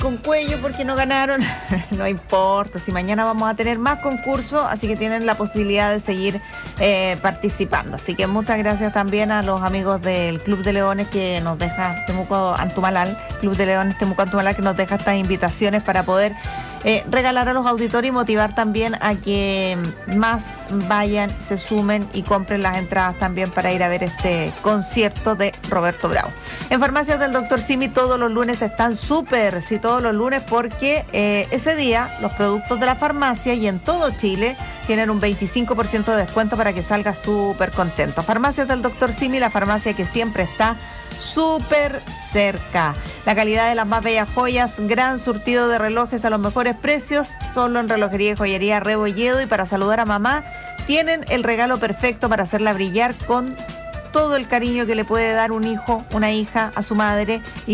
con cuello porque no ganaron, no importa, si mañana vamos a tener más concursos, así que tienen la posibilidad de seguir participando. Así que muchas gracias también a los amigos del Club de Leones que nos deja Temuco Antumalal, Club de Leones Temuco Antumalal, que nos deja estas invitaciones para poder regalar a los auditores y motivar también a que más vayan, se sumen y compren las entradas también para ir a ver este concierto de Roberto Bravo. En Farmacias del Dr. Simi todos los lunes están súper, sí, todos los lunes, porque ese día los productos de la farmacia y en todo Chile tienen un 25% de descuento para que salga súper contento. Farmacias del Dr. Simi, la farmacia que siempre está súper cerca. La calidad de las más bellas joyas, gran surtido de relojes a los mejores precios, solo en Relojería y Joyería Rebolledo. Y para saludar a mamá, tienen el regalo perfecto para hacerla brillar con todo el cariño que le puede dar un hijo, una hija a su madre. Y